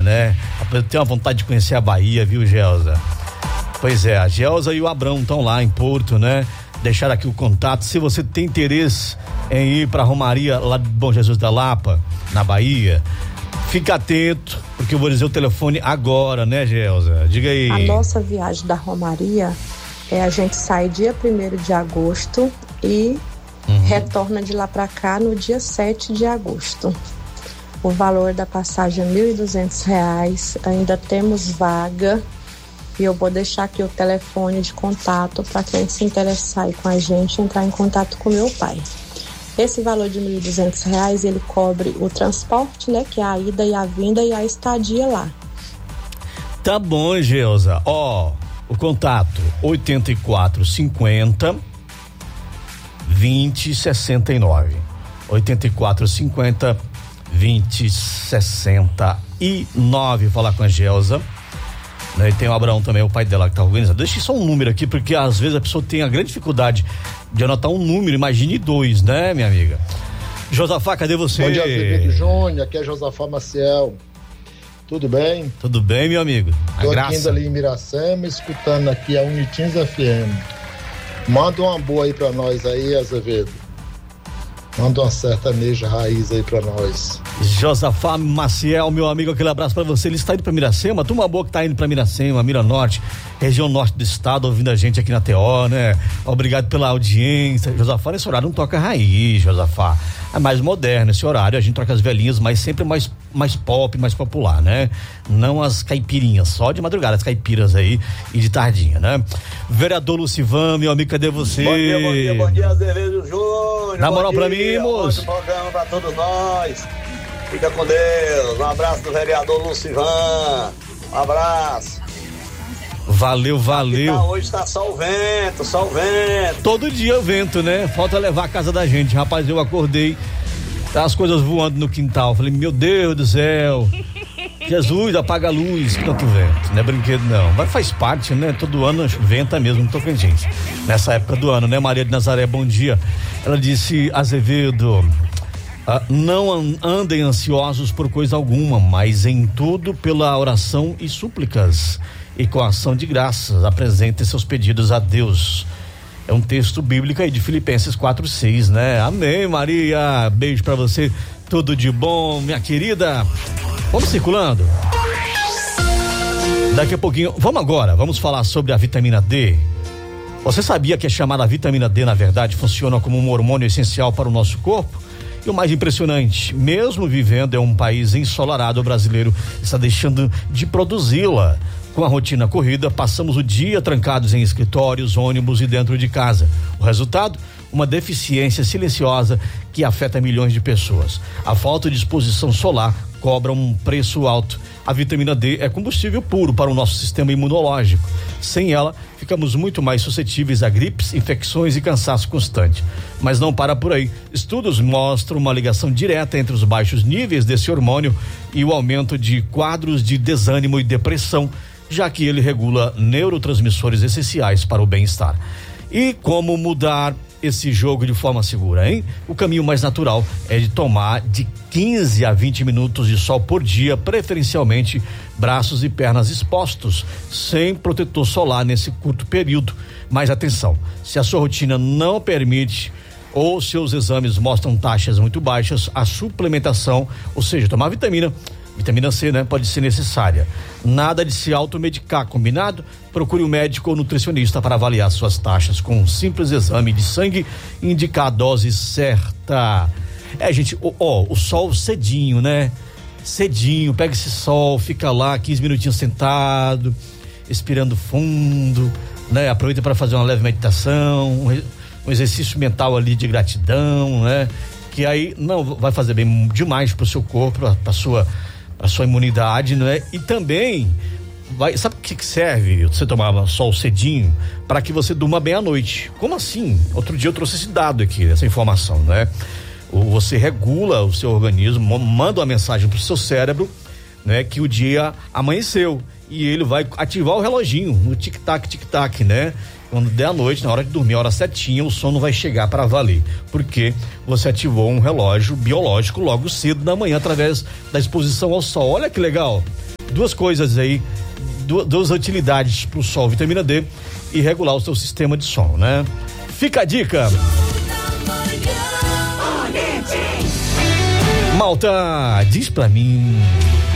né? Eu tenho uma vontade de conhecer a Bahia, viu, Gelza? Pois é, a Gelza e o Abrão estão lá em Porto, né? Deixar aqui o contato. Se você tem interesse em ir pra Romaria lá de Bom Jesus da Lapa, na Bahia, fica atento, porque eu vou dizer o telefone agora, né, Gelza? Diga aí. A nossa viagem da Romaria a gente sai dia 1º de agosto e retorna de lá pra cá no dia 7 de agosto. O valor da passagem é R$1.200, ainda temos vaga. E eu vou deixar aqui o telefone de contato para quem se interessar aí com a gente entrar em contato com meu pai. Esse valor de R$1.200, ele cobre o transporte, né? Que é a ida e a vinda e a estadia lá. Tá bom, Gelza. Ó, o contato 8450 2069. 8450 2069. Falar com a Gelza. E tem o Abraão também, o pai dela que tá organizando. Deixa só um número aqui, porque às vezes a pessoa tem a grande dificuldade de anotar um número, imagine 2, né, minha amiga? Josafá, cadê você? Bom dia, Azevedo Júnior, aqui é Josafá Maciel. Tudo bem? Tudo bem, meu amigo? Tô aqui ainda ali em Miracema, escutando aqui a Unitins FM. Manda uma boa aí pra nós aí, Azevedo. Manda uma sertaneja raiz aí pra nós. Josafá Maciel, meu amigo, aquele abraço pra você. Ele está indo pra Miracema, turma boa que tá indo pra Miracema, Mira Norte, região norte do estado, ouvindo a gente aqui na TO, né? Obrigado pela audiência. Josafá, nesse horário não toca raiz, Josafá. É mais moderno esse horário, a gente troca as velhinhas, mas sempre mais pop, mais popular, né? Não as caipirinhas, só de madrugada, as caipiras aí e de tardinha, né? Vereador Lucivan, meu amigo, cadê você? Bom dia, Azevedo Júnior. Dá moral pra mim, moço. Bom programa pra todos nós. Fica com Deus. Um abraço do vereador Lucivan. Um abraço. Valeu. Hoje tá só o vento. Todo dia o vento, né? Falta levar a casa da gente. Rapaz, eu acordei, tá as coisas voando no quintal. Falei, meu Deus do céu. Jesus, apaga a luz, tanto vento. Não é brinquedo, não. Mas faz parte, né? Todo ano venta mesmo no Tocantins. Nessa época do ano, né? Maria de Nazaré, bom dia. Ela disse, Azevedo, não andem ansiosos por coisa alguma, mas em tudo pela oração e súplicas. E com ação de graças, apresentem seus pedidos a Deus. É um texto bíblico aí de Filipenses 4:6, né? Amém, Maria. Beijo pra você. Tudo de bom, minha querida. Vamos circulando. Daqui a pouquinho, vamos falar sobre a vitamina D. Você sabia que a chamada vitamina D, na verdade, funciona como um hormônio essencial para o nosso corpo? E o mais impressionante, mesmo vivendo em um país ensolarado, o brasileiro está deixando de produzi-la. Com a rotina corrida, passamos o dia trancados em escritórios, ônibus e dentro de casa. O resultado? Uma deficiência silenciosa que afeta milhões de pessoas. A falta de exposição solar cobra um preço alto. A vitamina D é combustível puro para o nosso sistema imunológico. Sem ela, ficamos muito mais suscetíveis a gripes, infecções e cansaço constante. Mas não para por aí. Estudos mostram uma ligação direta entre os baixos níveis desse hormônio e o aumento de quadros de desânimo e depressão, já que ele regula neurotransmissores essenciais para o bem-estar. E como mudar esse jogo de forma segura, hein? O caminho mais natural é de tomar de 15 a 20 minutos de sol por dia, preferencialmente braços e pernas expostos, sem protetor solar nesse curto período. Mas atenção, se a sua rotina não permite ou seus exames mostram taxas muito baixas, a suplementação, ou seja, tomar vitamina C, né? Pode ser necessária. Nada de se automedicar, combinado? Procure um médico ou nutricionista para avaliar suas taxas com um simples exame de sangue e indicar a dose certa. Gente, o sol cedinho, né? Cedinho, pega esse sol, fica lá 15 minutinhos sentado, expirando fundo, né? Aproveita para fazer uma leve meditação, um exercício mental ali de gratidão, né? Que aí não vai fazer bem demais pro seu corpo, pra sua imunidade, né? E também sabe o que serve você tomar sol cedinho? Para que você durma bem à noite. Como assim? Outro dia eu trouxe esse dado aqui, essa informação, né? Você regula o seu organismo, manda uma mensagem pro seu cérebro, né? Que o dia amanheceu e ele vai ativar o reloginho no tic-tac, né? Quando der a noite, na hora de dormir, a hora certinha, o sono vai chegar para valer, porque você ativou um relógio biológico logo cedo da manhã através da exposição ao sol. Olha que legal. duas coisas aí, duas utilidades pro sol, vitamina D e regular o seu sistema de sono, né? Fica a dica. Malta, diz pra mim,